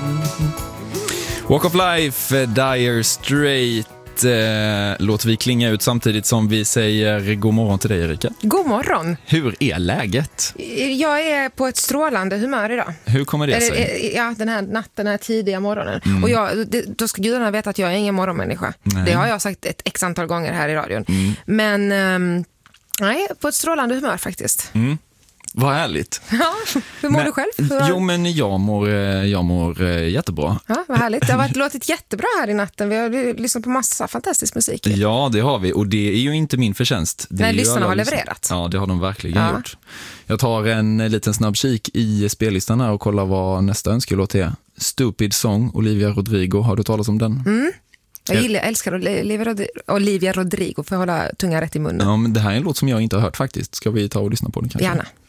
Walk of Life, Dire Straits. Låter vi klinga ut samtidigt som vi säger god morgon till dig, Erika. God morgon. Hur är läget? Jag är på ett strålande humör idag. Hur kommer det sig? Ja, den här tidiga morgonen. Och då ska gudarna veta att jag är ingen morgonmänniska. Nej. Det har jag sagt ett x antal gånger här i radion. Men nej, på ett strålande humör faktiskt. Vad härligt. Ja, hur mår du själv? Jo, men jag mår jättebra. Ja, vad härligt. Det har låtit jättebra här i natten. Vi har lyssnat på massa fantastisk musik. Ja, det har vi. Och det är ju inte min förtjänst. Nej, lyssnarna har levererat. Ja, det har de verkligen gjort. Jag tar en liten snabb kik i spellistan här och kollar vad nästa önskelåt är. Stupid Song, Olivia Rodrigo. Har du talat om den? Jag älskar Olivia Rodrigo, för att hålla tungan rätt i munnen. Ja, men det här är en låt som jag inte har hört faktiskt. Ska vi ta och lyssna på den kanske? Gärna.